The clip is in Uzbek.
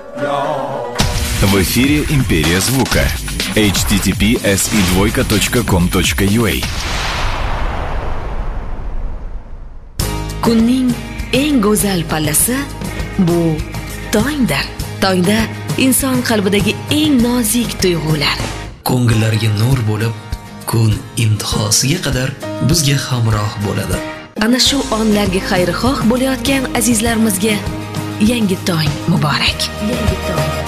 В эфире «Империя звука». http://com.ua. Kunning eng go'zal pallasi bu tongdir. Tongda inson qalbidagi eng nozik tuyg'ular ko'ngillarga nur bo'lib, kun intihosiga qadar bizga hamroh bo'ladi. Ana shu onlarga xayrixoh bo'layotgan azizlarimizga yangi tong muborak. Yangi tong.